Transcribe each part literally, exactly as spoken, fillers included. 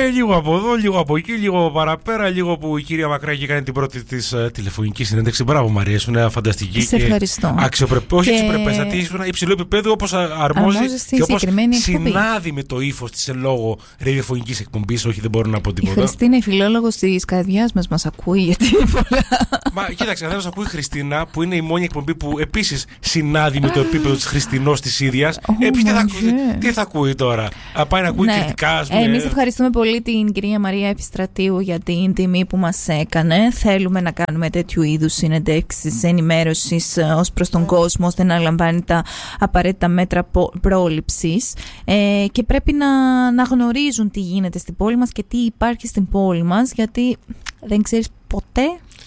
λίγο από εδώ, λίγο από εκεί, λίγο παραπέρα, λίγο που η κυρία Μακράκη κάνει την πρώτη της uh, τηλεφωνική συνέντευξη. Μπράβο, Μαρία, σου είναι φανταστική. Σε ευχαριστώ. Αξιοπρεπέ, όχι και... αξιοπρεπέστατη, ήσουν υψηλό επίπεδο όπως αρμόζει και όπως συνάδει με το ύφος της εν λόγω ραδιοφωνικής εκπομπής. Όχι, δεν μπορώ να πω τίποτα. Η Χριστίνα, η φιλόλογος της καρδιάς μας, μας ακούει, γιατί είναι πολλά. Μα κοίταξε, αν δεν μας ακούει η Χριστίνα, που είναι η μόνη εκπομπή που επίσης συνάδει με το επίπεδο της Χριστινός της ίδιας. Oh ε, τι, θα, yeah. τι θα ακούει τώρα, α, πάει να ακούει ναι. κριτικά. Ε, εμείς ευχαριστούμε πολύ την κυρία Μαρία Επιστρατείου για την τιμή που μας έκανε. Θέλουμε να κάνουμε τέτοιου είδους συνεντεύξεις ενημέρωσης ως προς τον κόσμο, ώστε να λαμβάνει τα απαραίτητα μέτρα πρόληψης. Ε, και πρέπει να, να γνωρίζουν τι γίνεται στην πόλη μας και τι υπάρχει στην πόλη μας, γιατί δεν ξέρεις ποτέ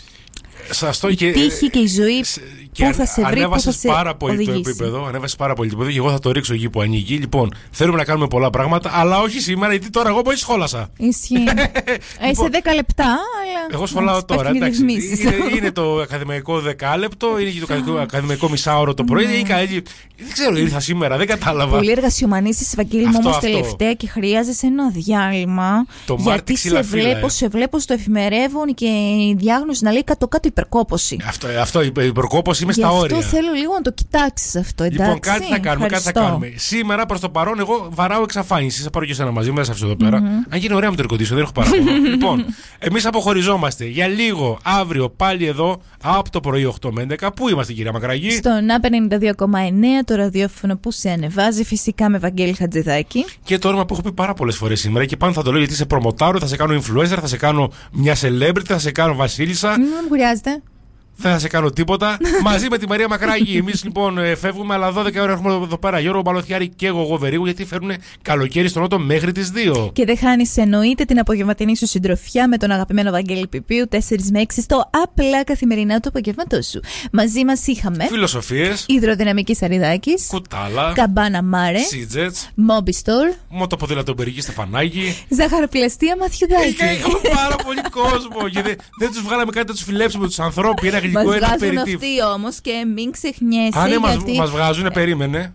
Σαστό η και, τύχη και η ζωή και πού θα σε βρει, πού θα σε πάρα πολύ οδηγήσει. το επίπεδο, ανέβασες πάρα πολύ το επίπεδο και εγώ θα το ρίξω εκεί που ανοίγει. Λοιπόν, θέλουμε να κάνουμε πολλά πράγματα, αλλά όχι σήμερα, γιατί τώρα εγώ μόλις σχόλασα. Ισχύει. ε, σε δέκα λεπτά, αλλά. Εγώ σχολάω τώρα. Εντάξει, είναι, είναι το ακαδημαϊκό δεκάλεπτο, είναι και το ακαδημαϊκό μισάωρο το πρωί. Δεν ξέρω, ήρθα σήμερα, δεν κατάλαβα. Πολύ εργασιομανής είσαι, Ευαγγέλη μου, όμως τελευταία και χρειάζεσαι ένα διάλειμμα. Γιατί σε βλέπω, σε βλέπω στο εφημερεύον και η διάγνωση να λέει κάτω-κάτω υπερκόπωση. Αυτό, αυτό η υπερκόπωση είμαι Γι' στα αυτό όρια. Αυτό θέλω λίγο να το κοιτάξεις αυτό, εντάξει. Λοιπόν, κάτι θα κάνουμε, κάτι θα κάνουμε. Σήμερα προς το παρόν, εγώ βαράω εξαφάνιση. Θα πάρω και εσένα μαζί μου, μέσα εδώ πέρα. Mm-hmm. Αν γίνει ωραία με το ερκοντήσιο, δεν έχω παράπονο. Λοιπόν, εμείς αποχωριζόμαστε για λίγο αύριο πάλι εδώ από το πρωί οκτώ με έντεκα. Πού είμαστε, κυρία Μακραγή? Στο ΝΑΠ ενενήντα δύο κόμμα εννέα, το ραδιόφωνο που σε ανεβάζει, φυσικά με Βαγγέλη Χατζηδάκη. Και το όνομα που έχω πει πάρα πολλές φορές σήμερα και πάνω θα το λέω γιατί σε προμοτάρω, θα σε κάνω influencer, θα σε κάνω μια celebrity, θα σε κάνω βασίλισσα. Δεν μου χρειάζεται. Δεν θα σε κάνω τίποτα. Μαζί με τη Μαρία Μακράγη. Εμείς λοιπόν φεύγουμε, αλλά δώδεκα ώρα έχουμε εδώ πέρα Γιώργο Μπαλωθιάρη και εγώ Γοβερίγου, γιατί φέρνουν καλοκαίρι στον Νότο μέχρι τις δύο. Και δεν χάνεις εννοείται την απογευματινή σου συντροφιά με τον αγαπημένο Βαγγέλη Πιπίου τέσσερις με έξι στο απλά καθημερινά του απογευματό σου. Μαζί μας είχαμε Φιλοσοφίες, Υδροδυναμική Σαριδάκης, Κουτάλα, Καμπάνα Μάρε, Σίτζετς, Μόμπιστορ, Μοτοποδήλατο Μπερική Στεφανάκη, Ζαχαροπλαστεία Μαθιουδάκη. Είχαμε πάρα πολύ κόσμο και δεν, δεν τους βγάλαμε κάτι να τους φιλέψουμε τους ανθρώπους. Ένα γλυκό, μας ένα βγάζουν περιτύφ. αυτοί όμως και μην ξεχνιέσαι. Αν ναι, μας, γιατί... μας βγάζουνε, περίμενε.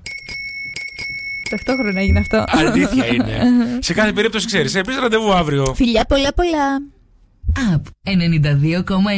Ταυτόχρονα έγινε αυτό. Αλήθεια είναι. Σε κάθε περίπτωση ξέρεις. Επίσης ραντεβού αύριο. Φιλιά πολλά πολλά. App ενενήντα δύο κόμμα